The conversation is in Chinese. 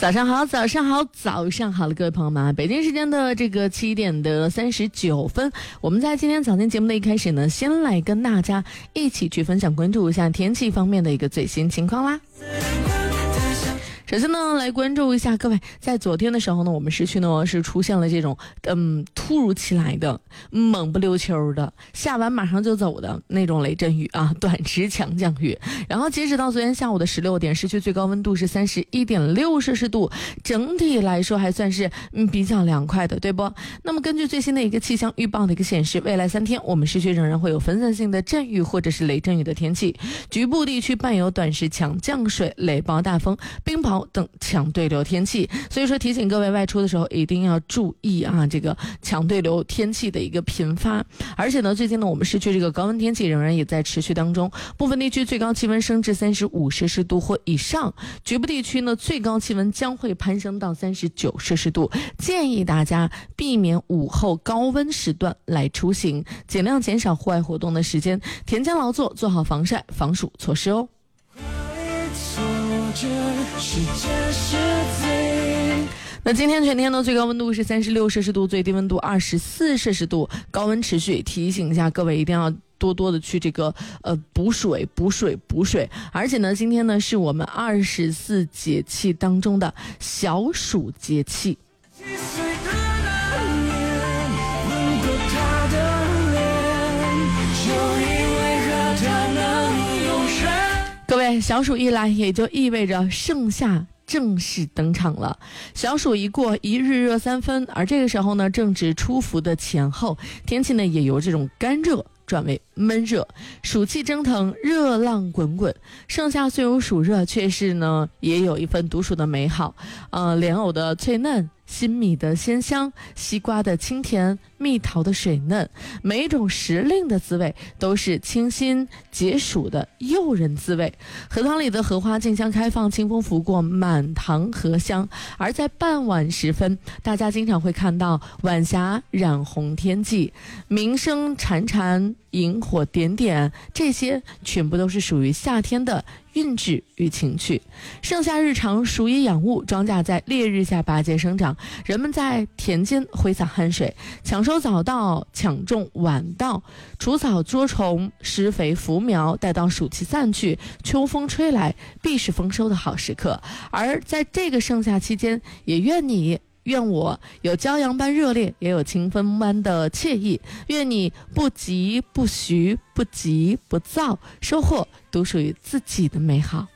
早上好，早上好，早上好了，各位朋友们！北京时间的这个7点的39分，我们在今天早间节目的一开始呢，先来跟大家一起去分享关注一下天气方面的一个最新情况啦。首先呢，来关注一下各位，在昨天的时候呢，我们市区呢是出现了这种突如其来的猛不溜秋的下完马上就走的那种雷阵雨啊，短时强降雨。然后截止到昨天下午的16点，市区最高温度是31.6摄氏度，整体来说还算是比较凉快的，对不？那么根据最新的一个气象预报的一个显示，未来3天我们市区仍然会有分散性的阵雨或者是雷阵雨的天气，局部地区伴有短时强降水、雷暴大风、冰雹等强对流天气，所以说提醒各位外出的时候一定要注意啊，这个强对流天气的一个频发。而且呢，最近呢，我们市区这个高温天气仍然也在持续当中，部分地区最高气温升至35摄氏度或以上，局部地区呢最高气温将会攀升到39摄氏度，建议大家避免午后高温时段来出行，尽量减少户外活动的时间，田间劳作，做好防晒防暑措施哦。那今天全天的最高温度是36摄氏度，最低温度24摄氏度，高温持续，提醒一下各位一定要多多的去这个补水。而且呢，今天呢是我们24节气当中的小暑节气。各位，小暑一来，也就意味着盛夏正式登场了。小暑一过，一日热3分，而这个时候呢，正值初伏的前后，天气呢也由这种干热转为闷热，暑气蒸腾，热浪滚滚。盛夏虽有暑热，却是呢也有一份独属的美好。莲藕的脆嫩，新米的鲜香，西瓜的清甜，蜜桃的水嫩，每一种时令的滋味都是清新解暑的诱人滋味。荷塘里的荷花竞相开放，清风拂过，满堂荷香。而在傍晚时分，大家经常会看到晚霞染红天际，鸣声潺潺，萤火点点，这些全部都是属于夏天的韵致与情趣。盛夏日长，暑以养物，庄稼在烈日下拔节生长，人们在田间挥洒汗水，抢收早稻，抢种晚稻，除草捉虫，施肥扶苗，待到暑气散去，秋风吹来，必是丰收的好时刻。而在这个盛夏期间，也愿我有骄阳般热烈，也有清风般的惬意。愿你不急不徐，不急不躁，收获独属于自己的美好。